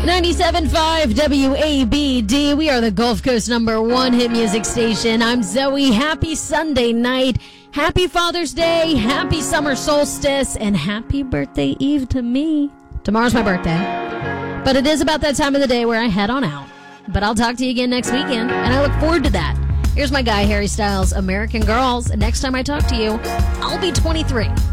97.5 WABD. We are the Gulf Coast #1 hit music station. I'm Zoe. Happy Sunday night. Happy Father's Day. Happy summer solstice. And happy birthday eve to me. Tomorrow's my birthday. But it is about that time of the day where I head on out. But I'll talk to you again next weekend. And I look forward to that. Here's my guy, Harry Styles, American Girls. And next time I talk to you, I'll be 23.